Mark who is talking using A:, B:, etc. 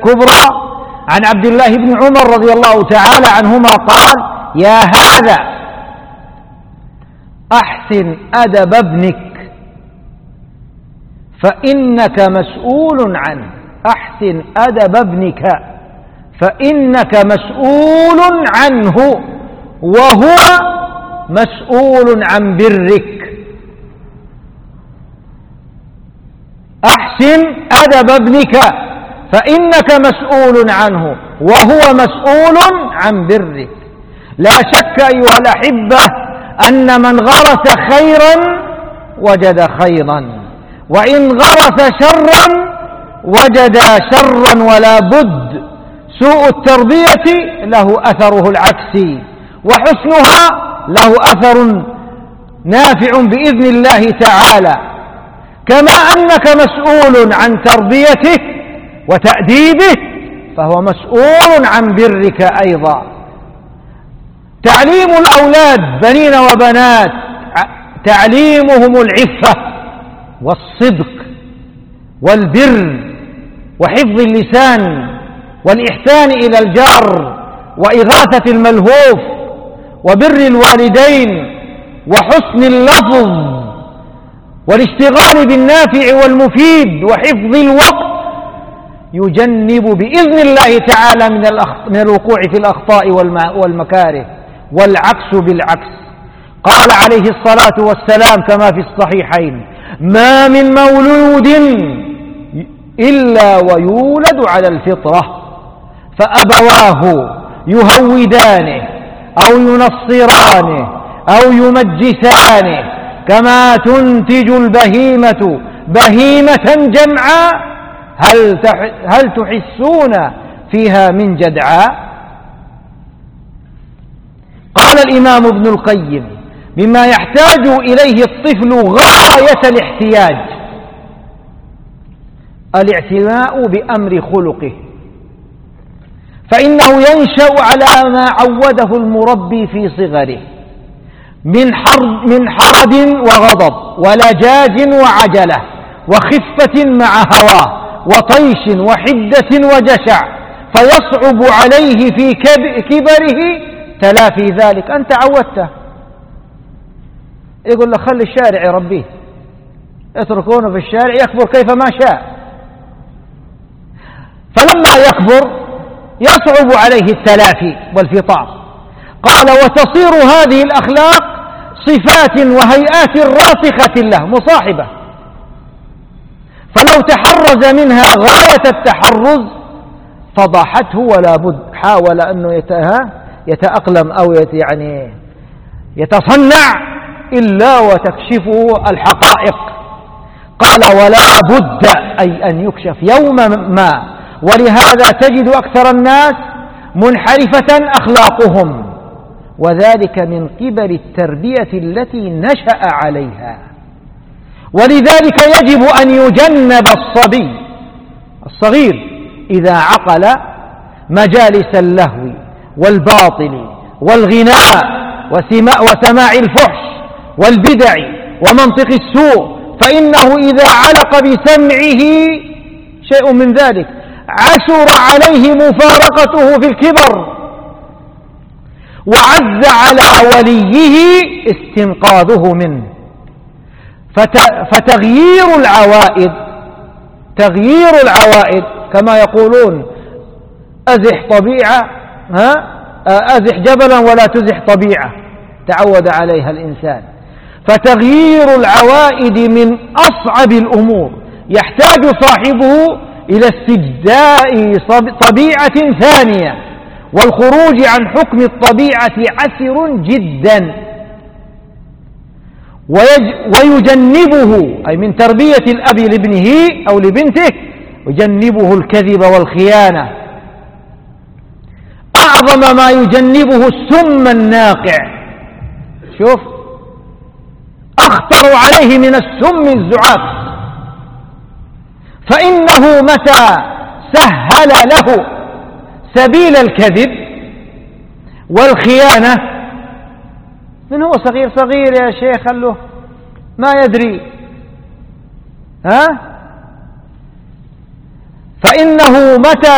A: كبرى عن عبد الله بن عمر رضي الله تعالى عنهما قال: يا هذا أحسن أدب ابنك فإنك مسؤول عنه. أحسن أدب ابنك فإنك مسؤول عنه وهو مسؤول عن برك. أحسن أدب ابنك فإنك مسؤول عنه وهو مسؤول عن برك. لا شك أيها الأحبة أن من غرس خيرا وجد خيرا، وإن غرس شرا وجد شرا، ولا بد سوء التربية له أثره العكسي، وحسنها له أثر نافع بإذن الله تعالى. كما أنك مسؤول عن تربيته وتأديبه فهو مسؤول عن برك أيضا. تعليم الأولاد بنين وبنات تعليمهم العفة والصدق والبر وحفظ اللسان والإحسان إلى الجار وإغاثة الملهوف وبر الوالدين وحسن اللفظ والاشتغال بالنافع والمفيد وحفظ الوقت، يجنب بإذن الله تعالى من الوقوع في الأخطاء والمكاره. والعكس بالعكس. قال عليه الصلاة والسلام كما في الصحيحين: ما من مولود إلا ويولد على الفطرة فأبواه يهودانه أو ينصرانه أو يمجسانه كما تنتج البهيمة بهيمة جمعاء هل تحسون فيها من جدعاء. قال الإمام ابن القيم: مما يحتاج إليه الطفل غاية الاحتياج الاعتناء بأمر خلقه، فإنه ينشأ على ما عوده المربي في صغره من حرد وغضب ولجاج وعجلة وخفة مع هواه وطيش وحدة وجشع، فيصعب عليه في كبره تلافي ذلك. أنت عودته، يقول له خلي الشارع يربيه، اتركونه في الشارع يكبر كيفما شاء. فلما يكبر يصعب عليه التلافي والفطام. قال: وتصير هذه الأخلاق صفات وهيئات راسخة له مصاحبة، فلو تحرز منها غاية التحرز فضحته ولا بد حاول أنه يتأقلم أو يعني يتصنع إلا وتكشفه الحقائق. قال: ولا بد أي أن يكشف يوما ما. ولهذا تجد أكثر الناس منحرفة أخلاقهم، وذلك من قبل التربية التي نشأ عليها. ولذلك يجب أن يجنب الصبي الصغير إذا عقل مجالس اللهو والباطل والغناء وسماع الفحش والبدع ومنطق السوء، فإنه إذا علق بسمعه شيء من ذلك عسر عليه مفارقته في الكبر، وعز على وليه استنقاذه منه. فتغيير العوائد كما يقولون: أزح طبيعة أزح جبلا ولا تزح طبيعة، تعود عليها الإنسان. فتغيير العوائد من أصعب الأمور، يحتاج صاحبه إلى استجداء طبيعة ثانية، والخروج عن حكم الطبيعة عسر جدا. ويجنبه أي من تربية الأب لابنه أو لبنته، يجنبه الكذب والخيانة. أعظم ما يجنبه السم الناقع. شوف، أخطر عليه من السم الزعاف، فإنه متى سهل له سبيل الكذب والخيانة من هو صغير يا شيخ خلوه ما يدري فإنه متى